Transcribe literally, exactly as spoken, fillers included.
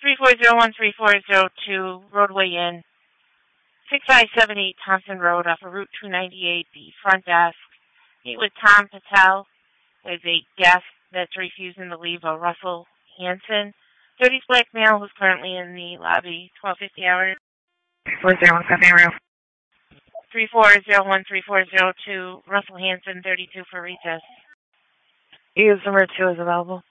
three four zero one three four zero two, roadway in. six five seven eight Thompson Road off of Route two ninety-eight, the front desk. Meet with Tom Patel. There's a guest that's refusing to leave, a Russell Hanson. thirties black male who's currently in the lobby, twelve fifty hours. four zero one seven zero. three four zero one three four zero two, Russell Hanson, thirty-two for recess. Use number two is available.